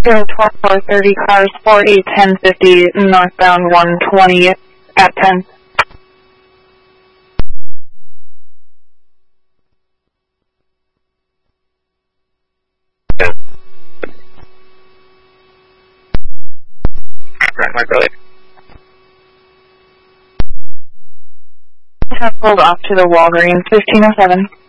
430 cars, 481050, northbound 120 at 10. Right, Mike Early. Have pulled off to the Walgreens, 1507.